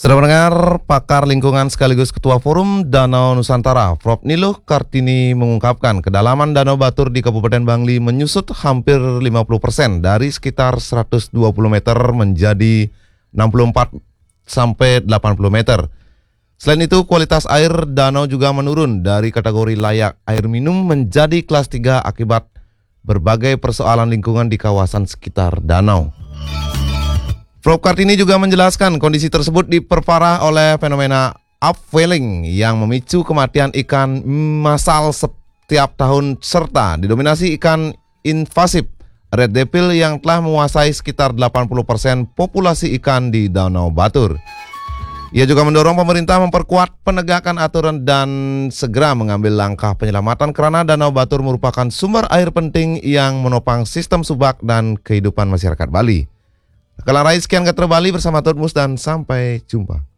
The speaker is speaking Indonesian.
Sudah mendengar pakar lingkungan sekaligus Ketua Forum Danau Nusantara, Prof. Niluh Kartini mengungkapkan kedalaman Danau Batur di Kabupaten Bangli menyusut hampir 50% dari sekitar 120 meter menjadi 64 sampai 80 meter. Selain itu, kualitas air danau juga menurun dari kategori layak air minum menjadi kelas 3 akibat berbagai persoalan lingkungan di kawasan sekitar danau. Prof. Kartini juga menjelaskan kondisi tersebut diperparah oleh fenomena upwelling yang memicu kematian ikan massal setiap tahun serta didominasi ikan invasif red devil yang telah menguasai sekitar 80% populasi ikan di Danau Batur. Ia juga mendorong pemerintah memperkuat penegakan aturan dan segera mengambil langkah penyelamatan karena Danau Batur merupakan sumber air penting yang menopang sistem subak dan kehidupan masyarakat Bali. Kala Rai, sekian Katra Bali bersama Tutmus dan sampai jumpa.